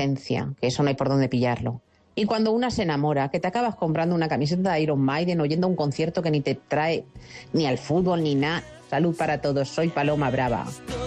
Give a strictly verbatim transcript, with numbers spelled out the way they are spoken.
inocencia, que eso no hay por dónde pillarlo. Y cuando una se enamora, que te acabas comprando una camiseta de Iron Maiden, oyendo un concierto que ni te trae ni al fútbol ni nada. Salud para todos, soy Paloma Brava.